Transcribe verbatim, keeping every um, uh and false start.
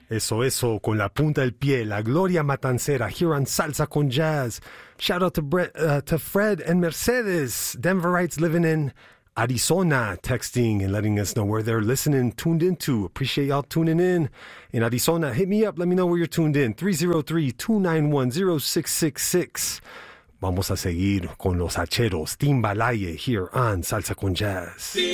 Eso, eso, con la punta del pie, la Gloria Matancera here on Salsa con Jazz. Shout out to, Bre- uh, to Fred and Mercedes, Denverites living in Arizona, texting and letting us know where they're listening, tuned into. Appreciate y'all tuning in. In Arizona, hit me up. Let me know where you're tuned in. three oh three, two nine one, oh six six six. Vamos a seguir con los hacheros, Timbalaye here on Salsa con Jazz.